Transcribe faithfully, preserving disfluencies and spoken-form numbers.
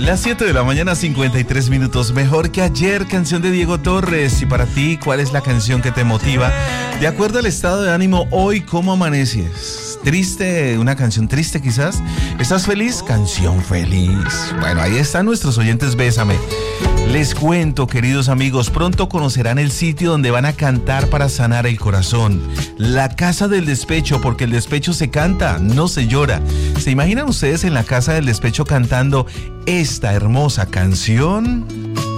Las siete de la mañana, cincuenta y tres minutos. Mejor que ayer, canción de Diego Torres. Y para ti, ¿cuál es la canción que te motiva? De acuerdo al estado de ánimo, hoy, ¿cómo amaneces? ¿Triste? ¿Una canción triste quizás? ¿Estás feliz? Canción feliz. Bueno, ahí están nuestros oyentes, Bésame. Les cuento, queridos amigos, pronto conocerán el sitio donde van a cantar para sanar el corazón. La Casa del Despecho, porque el despecho se canta, no se llora. ¿Se imaginan ustedes en la Casa del Despecho cantando esta hermosa canción?